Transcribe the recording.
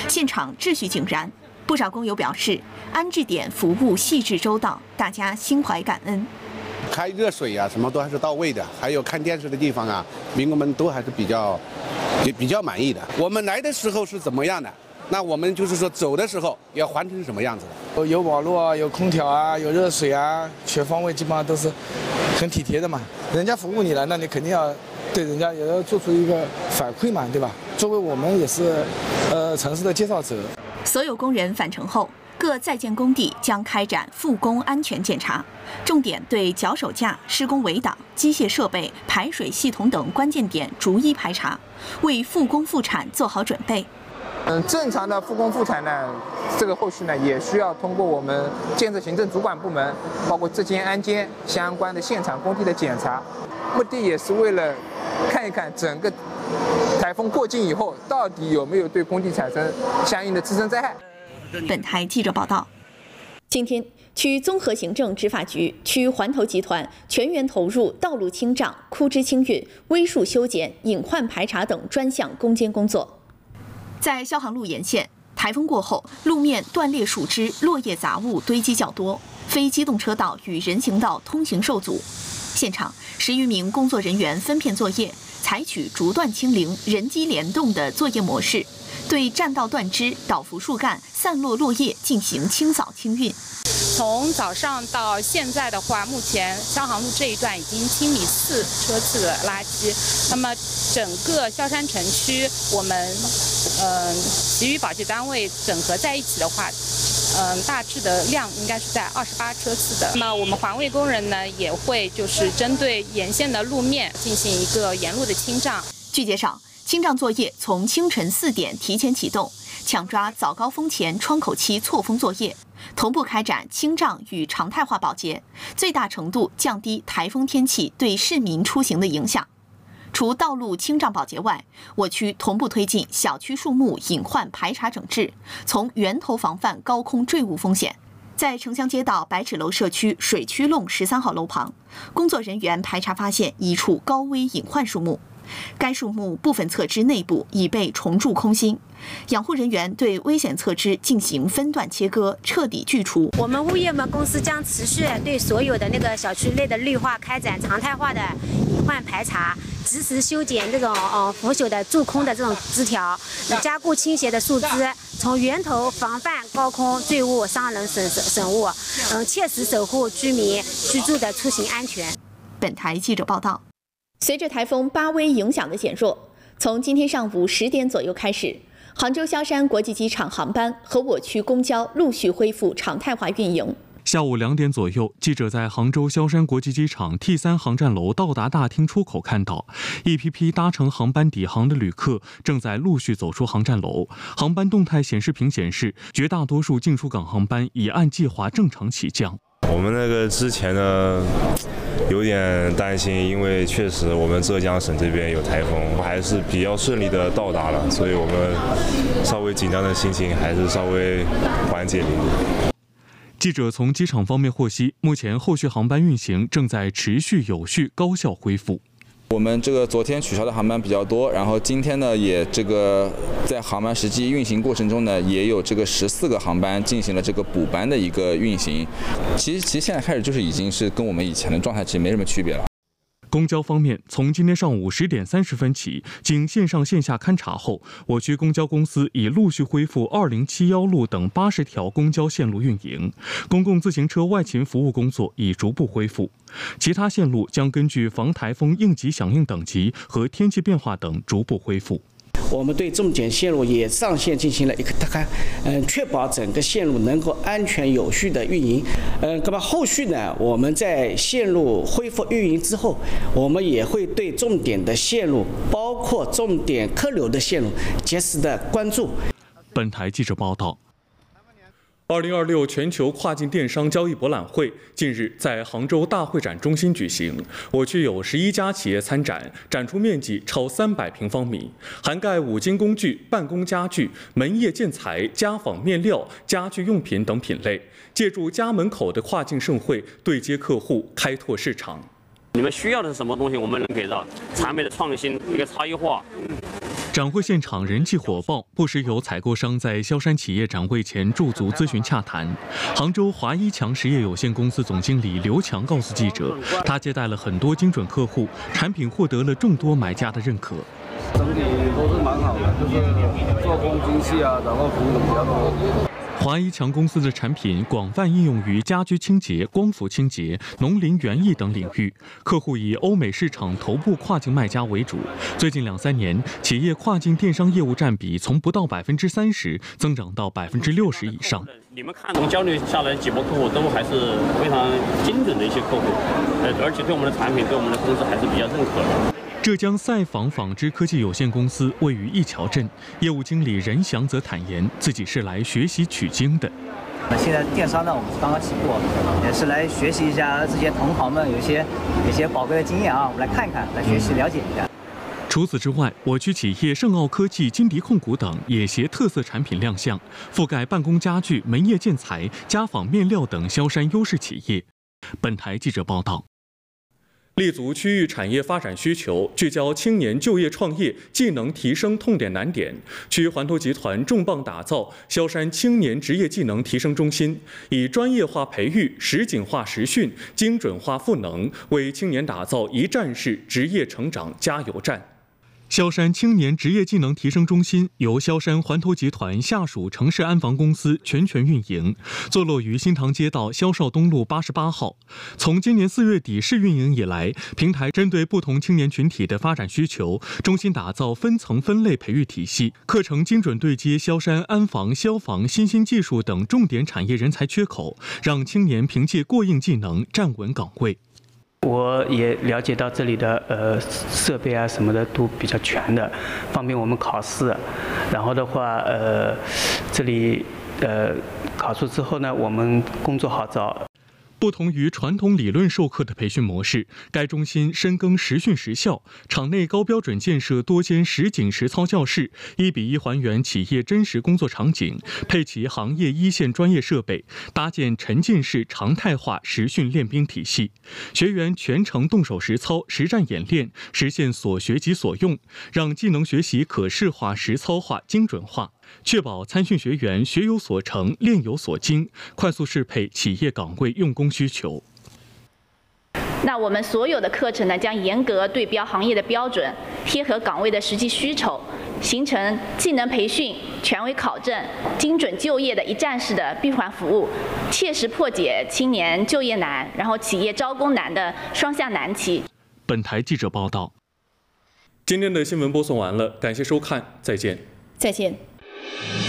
现场秩序井然。不少工友表示，安置点服务细致周到，大家心怀感恩。 开热水啊，什么都还是到位的，还有看电视的地方啊，民工们都还是比较满意的。我们来的时候是怎么样的？那我们就是说走的时候要换成什么样子的？ 有网络啊，有空调啊，有热水啊，全方位基本上都是很体贴的嘛。人家服务你了，那你肯定要对人家也要做出一个反馈嘛，对吧？作为我们也是城市的介绍者。 所有工人返程后，各在建工地将开展复工安全检查，重点对脚手架、施工围挡、机械设备、排水系统等关键点逐一排查，为复工复产做好准备。 正常的复工复产呢，这个后续呢也需要通过我们建设行政主管部门，包括质监、安监相关的现场工地的检查，目的也是为了看一看整个台风过境以后，到底有没有对工地产生相应的自身灾害。 本台记者报道，今天，区综合行政执法局、区环头集团全员投入道路清障、枯枝清运、危树修剪、隐患排查等专项攻坚工作。在萧杭路沿线，台风过后，路面断裂树枝、落叶杂物堆积较多，非机动车道与人行道通行受阻。现场10余名工作人员分片作业，采取逐段清零、人机联动的作业模式，对栈道断枝、倒伏树干、散落落叶进行清扫清运。 从早上到现在的话，目前萧杭路这一段已经清理4车次的垃圾。那么整个萧山城区，我们其余保洁单位整合在一起的话，大致的量应该是在28车次的。那么我们环卫工人呢，也会就是针对沿线的路面进行一个沿路的清障。 据介绍，清障作业从清晨4点提前启动，抢抓早高峰前窗口期错峰作业，同步开展清障与常态化保洁，最大程度降低台风天气对市民出行的影响。除道路清障保洁外，我区同步推进小区树木隐患排查整治，从源头防范高空坠物风险。在城乡街道百尺楼社区水曲弄13号楼旁，工作人员排查发现一处高危隐患树木，该树木部分侧枝内部已被虫蛀空心，养护人员对危险侧枝进行分段切割，彻底锯除。 我们物业公司将持续对所有的小区内的绿化开展常态化的隐患排查，及时修剪这种腐朽的蛀空的这种枝条，加固倾斜的树枝，从源头防范高空坠物伤人损物，切实守护居民居住的出行安全。 本台记者报道。随着台风巴威影响的减弱，从今天上午10点左右开始，杭州萧山国际机场航班和我区公交陆续恢复常态化运营。 下午2点左右，记者在杭州萧山国际机场 T3 航站楼到达大厅出口看到，一批批搭乘航班抵航的旅客正在陆续走出航站楼。航班动态显示屏显示，绝大多数进出港航班已按计划正常起降。 我们之前呢，有点担心，因为确实我们浙江省这边有台风，还是比较顺利的到达了，所以我们稍微紧张的心情还是稍微缓解了一点。 记者从机场方面获悉，目前后续航班运行正在持续有序高效恢复。 我们昨天取消的航班比较多，然后今天呢也在航班实际运行过程中呢，也有14个航班进行了补班的一个运行。其实现在开始已经是跟我们以前的状态其实没什么区别了。 公交方面，从今天上午10点30分起，经线上线下勘查后，我区公交公司已陆续恢复2071路等80条公交线路运营，公共自行车外勤服务工作已逐步恢复，其他线路将根据防台风应急响应等级和天气变化等逐步恢复。 我们对重点线路也上线进行了一个确保整个线路能够安全有序的运营。那么后续呢，我们在线路恢复运营之后，我们也会对重点的线路，包括重点客流的线路，及时的关注。 本台记者报道。2026全球跨境电商交易博览会近日在杭州大会展中心举行，我区有11家企业参展，展出面积超300平方米，涵盖五金工具、办公家具、门业建材、家纺面料、家居用品等品类，借助家门口的跨境盛会，对接客户，开拓市场。 你们需要的是什么东西，我们能给到。产品的创新，一个差异化， 展会现场人气火爆，不时有采购商在萧山企业展会前驻足咨询洽谈。杭州华一强实业有限公司总经理刘强告诉记者，他接待了很多精准客户，产品获得了众多买家的认可。 整体都是蛮好的，就是做工精细啊，然后服务比较多。 华一强公司的产品广泛应用于家居清洁、光伏清洁、农林园艺等领域，客户以欧美市场头部跨境卖家为主。最近2-3年，企业跨境电商业务占比从不到30%增长到60%以上。 你们看，从交流下来几波客户都还是非常精准的一些客户，而且对我们的产品、对我们的公司还是比较认可的。 浙江赛纺纺织科技有限公司位于一桥镇，业务经理任祥则坦言，自己是来学习取经的。 现在电商呢，我们是刚刚起步，也是来学习一下这些同行们有些宝贵的经验啊，我们来看一看，来学习了解一下。 除此之外，我区企业盛奥科技、金迪控股等也携特色产品亮相，覆盖办公家具、门业建材、家纺面料等萧山优势企业。本台记者报道。立足区域产业发展需求，聚焦青年就业创业、技能提升痛点难点，区环投集团重磅打造萧山青年职业技能提升中心，以专业化培育、实景化实训、精准化赋能，为青年打造一站式职业成长加油站。萧山青年职业技能提升中心由萧山环投集团下属城市安防公司全权运营，坐落于新塘街道萧绍东路88号。从今年4月底试运营以来，平台针对不同青年群体的发展需求，中心打造分层分类培育体系，课程精准对接萧山安防、消防、新兴技术等重点产业人才缺口，让青年凭借过硬技能站稳岗位。 我也了解到这里的设备啊什么的都比较全的，方便我们考试。然后的话，这里考出之后呢，我们工作好找。不同于传统理论授课的培训模式，该中心深耕实训实效，场内高标准建设多间实景实操教室，1:1还原企业真实工作场景，配齐行业一线专业设备，搭建沉浸式常态化实训练兵体系，学员全程动手实操、实战演练，实现所学即所用，让技能学习可视化、实操化、精准化。确保参训学员学有所成、练有所精，快速适配企业岗位用工需求。 那我们所有的课程呢，将严格对标行业的标准，贴合岗位的实际需求，形成技能培训、权威考证、精准就业的一站式的闭环服务，切实破解青年就业难，然后企业招工难的双向难题。 本台记者报道。今天的新闻播送完了，感谢收看，再见。 再见。